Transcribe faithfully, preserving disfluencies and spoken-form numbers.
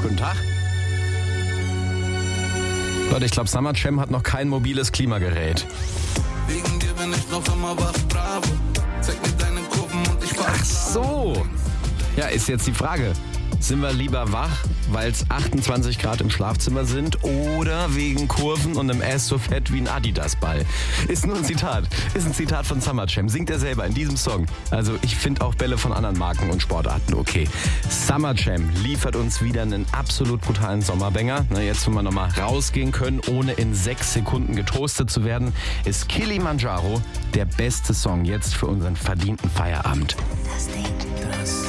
Guten Tag. Leute, ich glaube, Summer Jam hat noch kein mobiles Klimagerät. Wegen dir bin ich noch immer wach, bravo. Zeig mir deine Kurven und ich Ach so. Ja, ist jetzt die Frage. Sind wir lieber wach, weil es achtundzwanzig Grad im Schlafzimmer sind oder wegen Kurven und einem Ass so fett wie ein Adidas-Ball? Ist nur ein Zitat. Ist ein Zitat von Summer Jam. Singt er selber in diesem Song. Also ich finde auch Bälle von anderen Marken und Sportarten okay. Summer Jam liefert uns wieder einen absolut brutalen Sommerbanger. Na, jetzt, wenn wir nochmal rausgehen können, ohne in sechs Sekunden getoastet zu werden, ist Kilimanjaro der beste Song jetzt für unseren verdienten Feierabend. Das Ding.